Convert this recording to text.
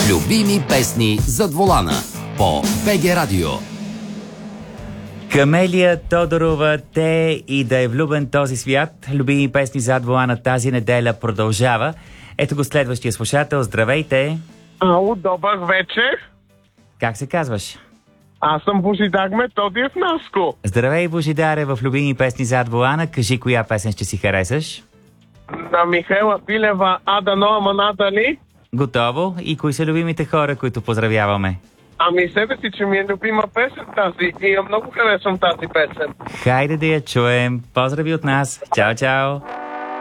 Любими песни зад волана по БГ Радио. Камелия Тодорова, те и да е влюбен този свят. Любими песни зад волана тази неделя продължава. Ето го следващия слушател. Здравейте! Ало, добър вечер. Как се казваш? Аз съм Божидар Методиев Наско. Здравей, Божидаре, в Любими песни зад волана. Кажи коя песен ще си харесаш? На Михайла Пилева, Ада Ноа Манадали. Готово. И кои са любимите хора, които поздравяваме? Ами себе си, че ми е любима песен тази и я много харесвам тази песен. Хайде да я чуем. Поздрави от нас. Чао, чао!